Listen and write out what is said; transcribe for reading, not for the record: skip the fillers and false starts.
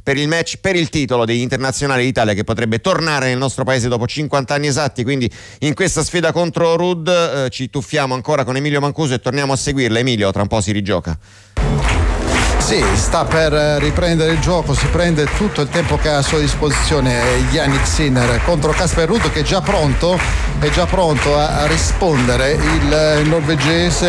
per il match per il titolo degli internazionali d'Italia, che potrebbe tornare nel nostro paese dopo 50 anni esatti. Quindi in questa sfida contro Ruud ci tuffiamo ancora con Emilio Mancuso e torniamo a seguirla. Emilio, tra un po' si rigioca. Sì, sta per riprendere il gioco, si prende tutto il tempo che ha a sua disposizione Jannik Sinner contro Casper Ruud, che è già pronto a rispondere. Il norvegese